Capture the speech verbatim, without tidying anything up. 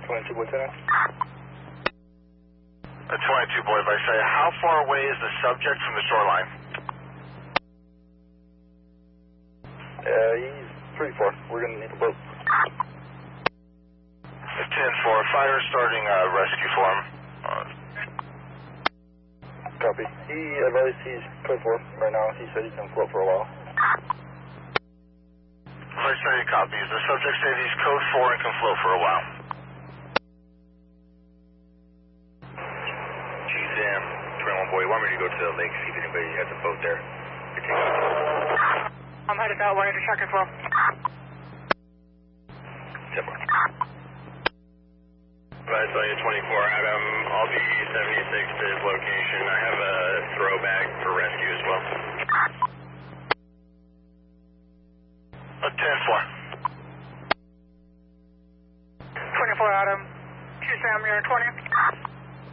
twenty-two, Lieutenant. A twenty-two, boy, if I say, how far away is the subject from the shoreline? Uh, he's pretty far. We're going to need a boat. ten four, fire starting uh, rescue for him. Uh, Copy. He advised he's code four right now. He said he can float for a while. if I say copies, the subject said he's code four and can float for a while. G SAM, twenty-one, boy, you want me to go to the lake, see if anybody has a boat there? I'm headed that way to check as well. ten four. Advise on you twenty-four, Adam, I'll be seventy-six to his location. I have a throw bag for rescue as well. A ten four. twenty-four, Adam. Two Sam, you're twenty.